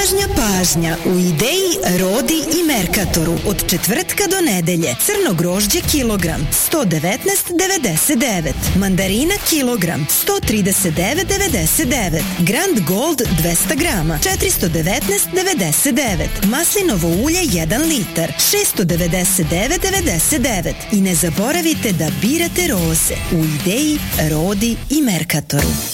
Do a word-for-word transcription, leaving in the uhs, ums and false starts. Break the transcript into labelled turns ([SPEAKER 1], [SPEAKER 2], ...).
[SPEAKER 1] Snažnja pažnja u Ideji, Rodi i Merkatoru od četvrtka do nedelje. Crno grožđe kilogram sto devetnaest devedeset devet, mandarina kilogram sto trideset devet devedeset devet, Grand Gold dvesta grama četiristo devetnaest devedeset devet, maslinovo ulje jedan litar šesto devedeset devet devedeset devet. I ne zaboravite da birate roze u Ideji, Rodi i Merkatoru.